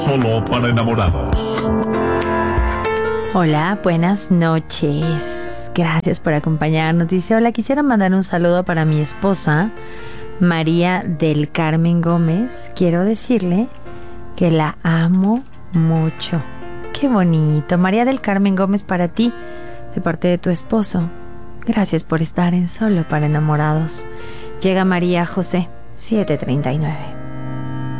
Solo para enamorados. Hola, buenas noches. Gracias por acompañarnos. Dice, hola, quisiera mandar un saludo para mi esposa, María del Carmen Gómez. Quiero decirle que la amo mucho. Qué bonito. María del Carmen Gómez, para ti, de parte de tu esposo. Gracias por estar en Solo para enamorados. Llega María José, 7:39.